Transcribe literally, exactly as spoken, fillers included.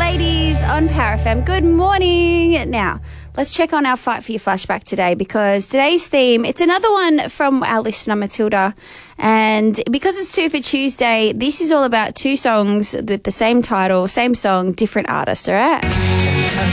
Ladies on Power F M, good morning. Now, let's check on our Fight for Your flashback today, because today's theme, it's another one from our listener, Matilda. And because it's Two for Tuesday, this is all about two songs with the same title, same song, different artist, all right?